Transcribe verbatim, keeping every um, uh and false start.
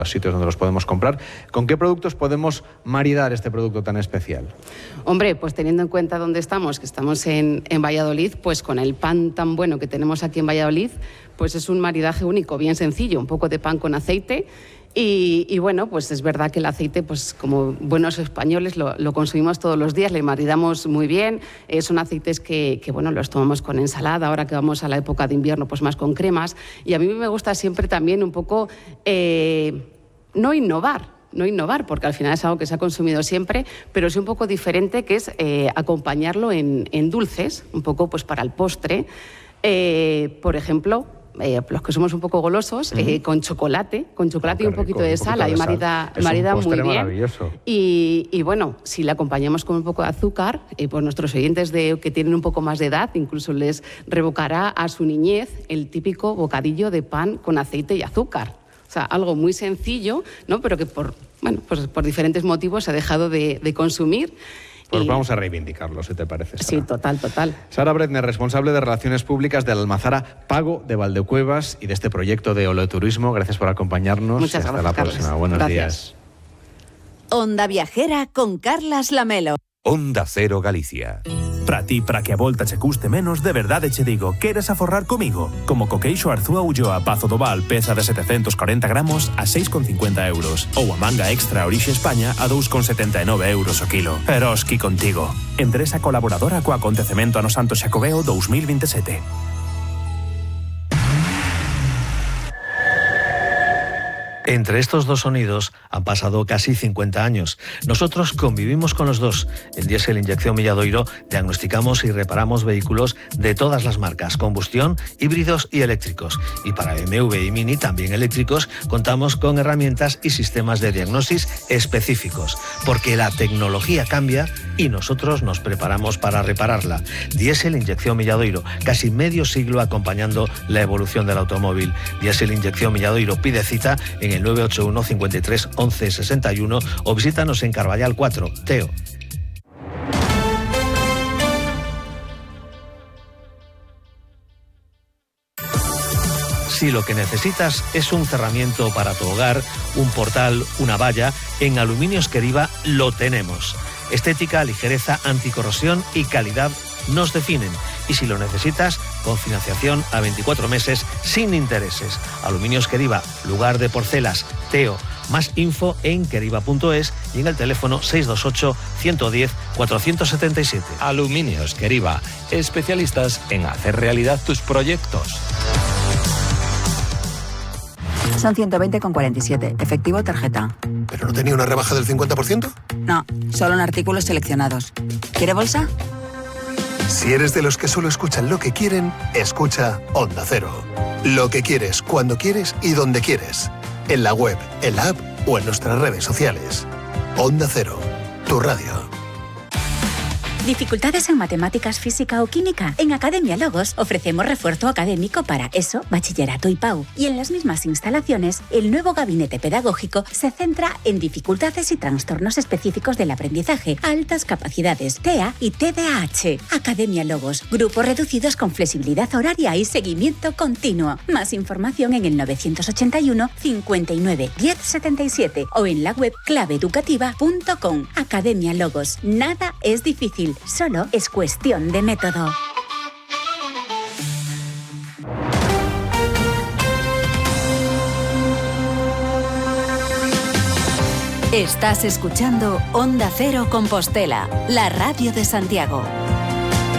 los sitios donde los podemos comprar. ¿Con qué productos podemos maridar este producto tan especial? Hombre, pues teniendo en cuenta dónde estamos, que estamos en, en Valladolid, pues con el pan tan bueno que tenemos aquí en Valladolid, pues es un maridaje único, bien sencillo, un poco de pan con aceite. Y, y bueno, pues es verdad que el aceite, pues como buenos españoles lo, lo consumimos todos los días, le maridamos muy bien. Eh, son aceites que, que, bueno, los tomamos con ensalada, ahora que vamos a la época de invierno, pues más con cremas. Y a mí me gusta siempre también un poco eh, no innovar, no innovar, porque al final es algo que se ha consumido siempre, pero sí un poco diferente, que es eh, acompañarlo en, en dulces, un poco pues para el postre. Eh, por ejemplo, Eh, los que somos un poco golosos, uh-huh. eh, con chocolate, con chocolate oh, y un poquito rico, de sal, ahí marida, marida muy bien. Maravilloso. Y, y bueno, si le acompañamos con un poco de azúcar, eh, pues nuestros oyentes de, que tienen un poco más de edad, incluso les revocará a su niñez el típico bocadillo de pan con aceite y azúcar. O sea, algo muy sencillo, ¿no? Pero que por, bueno, pues por diferentes motivos se ha dejado de, de consumir. Pues y... vamos a reivindicarlo, si te parece, Sara. Sí, total, total. Sara Bretner, responsable de Relaciones Públicas de la Almazara Pago de Valdecuevas y de este proyecto de Oleoturismo. Gracias por acompañarnos. Muchas Hasta gracias, la Carles. próxima. Buenos Gracias. días. Onda Viajera con Carlas Lamelo. Onda Cero Galicia. Para ti, para que a volta che custe menos, de verdade che digo, queres aforrar comigo? Como coqueixo Arzúa Ulloa Pazo do Val, peza de setecientos cuarenta gramos a seis con cincuenta euros. Ou a manga extra Orixe España a dos con setenta e nove euros o kilo. Eroski contigo. Empresa colaboradora co acontecemento ano Santo Xacobeo dos mil veintisiete. Entre estos dos sonidos han pasado casi cincuenta años. Nosotros convivimos con los dos. En Diesel Inyección Milladoiro diagnosticamos y reparamos vehículos de todas las marcas, combustión, híbridos y eléctricos. Y para B M W y Mini, también eléctricos, contamos con herramientas y sistemas de diagnosis específicos. Porque la tecnología cambia y nosotros nos preparamos para repararla. Diesel Inyección Milladoiro, casi medio siglo acompañando la evolución del automóvil. Diesel Inyección Milladoiro, pide cita en el nueve ocho uno, cincuenta y tres, once, sesenta y uno o visítanos en Carballal cuatro, Teo. Si lo que necesitas es un cerramiento para tu hogar, un portal, una valla, en Aluminios Queriva lo tenemos. Estética, ligereza, anticorrosión y calidad nos definen. Y si lo necesitas, con financiación a veinticuatro meses sin intereses. Aluminios Queriva, lugar de porcelas, Teo. Más info en queriva punto es y en el teléfono seis dos ocho, ciento diez, cuatrocientos setenta y siete. Aluminios Queriva, especialistas en hacer realidad tus proyectos. Son ciento veinte con cuarenta y siete. Efectivo o tarjeta. ¿Pero no tenía una rebaja del cincuenta por ciento? No, solo en artículos seleccionados. ¿Quiere bolsa? Si eres de los que solo escuchan lo que quieren, escucha Onda Cero. Lo que quieres, cuando quieres y donde quieres. En la web, en la app o en nuestras redes sociales. Onda Cero, tu radio. ¿Dificultades en matemáticas, física o química? En Academia Logos ofrecemos refuerzo académico para ESO, bachillerato y P A U. Y en las mismas instalaciones, el nuevo gabinete pedagógico se centra en dificultades y trastornos específicos del aprendizaje, altas capacidades, T E A y T D A H. Academia Logos, grupos reducidos con flexibilidad horaria y seguimiento continuo. Más información en el novecientos ochenta y uno, cincuenta y nueve, diez setenta y siete o en la web clave educativa punto com. Academia Logos, nada es difícil. Solo es cuestión de método. Estás escuchando Onda Cero Compostela, la radio de Santiago.